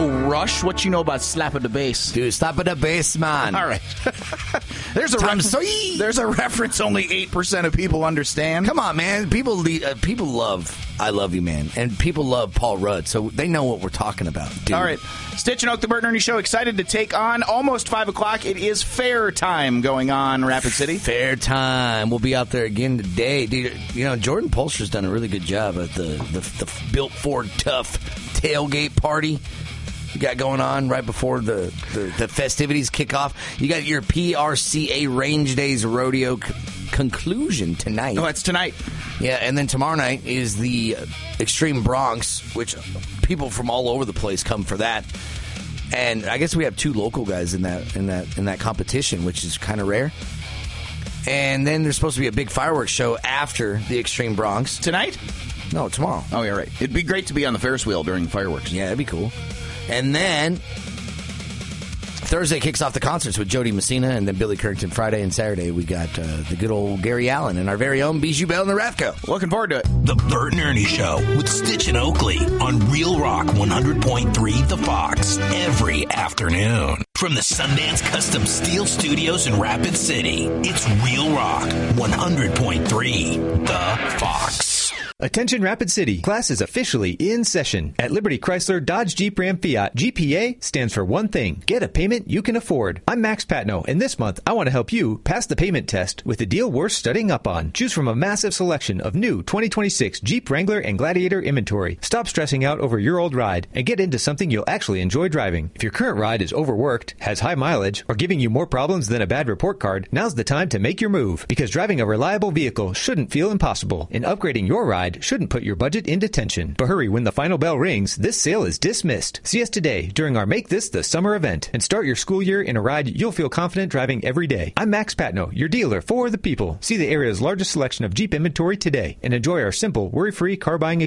Rush. What you know about Slap of the Bass? Dude, Slap of the Bass, man. All right. There's a reference only 8% of people understand. Come on, man. People love I Love You, Man. And people love Paul Rudd, so they know what we're talking about, dude. All right. Stitch and Oak, the Bert and Ernie Show, excited to take on almost 5 o'clock. It is fair time going on, Rapid City. Fair time. We'll be out there again today. Dude, you know, Jordan Polster's done a really good job at the Built Ford Tough tailgate party you got going on right before the festivities kick off. You got your PRCA Range Days Rodeo conclusion tonight. Oh, it's tonight. Yeah, and then tomorrow night is the Extreme Bronx, which people from all over the place come for that. And I guess we have 2 local guys in that competition, which is kind of rare. And then there's supposed to be a big fireworks show after the Extreme Bronx. Tonight? No, tomorrow. Oh, yeah, right. It'd be great to be on the Ferris wheel during fireworks. Yeah, it'd be cool. And then Thursday kicks off the concerts with Jody Messina, and then Billy Currington. Friday and Saturday, we got the good old Gary Allen and our very own Bijou Bell and the Rathco. Looking forward to it. The Bert and Ernie Show with Stitch and Oakley on Real Rock 100.3 The Fox every afternoon. From the Sundance Custom Steel Studios in Rapid City, it's Real Rock 100.3 The Fox. Attention Rapid City. Class is officially in session. At Liberty Chrysler Dodge Jeep Ram Fiat, GPA stands for one thing. Get a payment you can afford. I'm Max Patno, and this month I want to help you pass the payment test with a deal worth studying up on. Choose from a massive selection of new 2026 Jeep Wrangler and Gladiator inventory. Stop stressing out over your old ride and get into something you'll actually enjoy driving. If your current ride is overworked, has high mileage, or giving you more problems than a bad report card, now's the time to make your move. Because driving a reliable vehicle shouldn't feel impossible, and upgrading your ride shouldn't put your budget into tension. But hurry, when the final bell rings, this sale is dismissed. See us today during our Make This the Summer event and start your school year in a ride you'll feel confident driving every day. I'm Max Patno, your dealer for the people. See the area's largest selection of Jeep inventory today and enjoy our simple, worry-free car buying experience.